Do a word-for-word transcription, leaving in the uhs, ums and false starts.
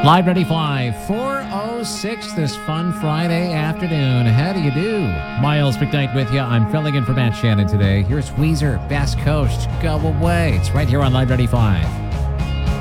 Live ninety-five, four oh six this fun Friday afternoon. How do you do? Miles McKnight with you. I'm filling in for Matt Shannon today. Here's Weezer, Bass Coast, Go Away. It's right here on Live ninety-five.